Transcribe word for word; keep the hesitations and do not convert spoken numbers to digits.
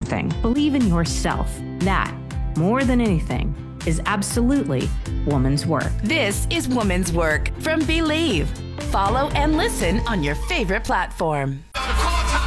thing. Believe in yourself. That, more than anything, is absolutely woman's work. This is Woman's Work from Believe. Follow and listen on your favorite platform.